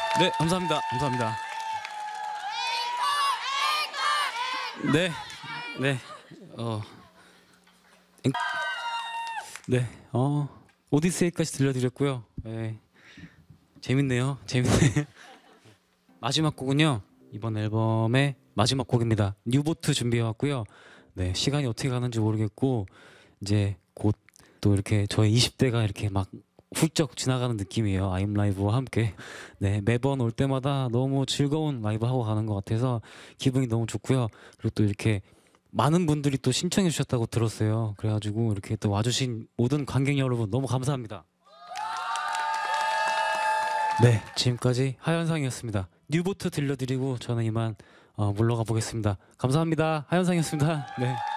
네, 감사합니다. 감사합니다. 네, 네, 어, 앵- 네, 오디세이까지 들려드렸고요. 네, 재밌네요. 재밌네. 마지막 곡은요, 이번 앨범의 마지막 곡입니다. 뉴보트 준비해왔고요. 네, 시간이 어떻게 가는지 모르겠고 이제 곧 또 이렇게 저의 20대가 이렇게 막 훌쩍 지나가는 느낌이에요. 아임 라이브와 함께. 네, 매번 올 때마다 너무 즐거운 라이브 하고 가는 것 같아서 기분이 너무 좋고요. 그리고 또 이렇게 많은 분들이 또 신청해 주셨다고 들었어요. 그래가지고 이렇게 또 와주신 모든 관객 여러분 너무 감사합니다. 네, 지금까지 하현상이었습니다. 뉴보트 들려드리고 저는 이만 물러가 보겠습니다. 감사합니다. 하현상이었습니다. 네.